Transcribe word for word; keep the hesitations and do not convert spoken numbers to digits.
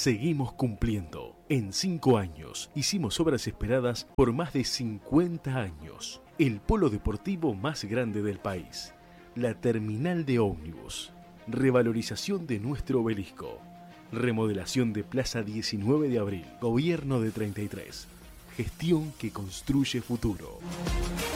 Seguimos cumpliendo. En cinco años hicimos obras esperadas por más de cincuenta años. El polo deportivo más grande del país. La terminal de ómnibus. Revalorización de nuestro obelisco. Remodelación de Plaza diecinueve de abril. Gobierno de treinta y tres. Gestión que construye futuro.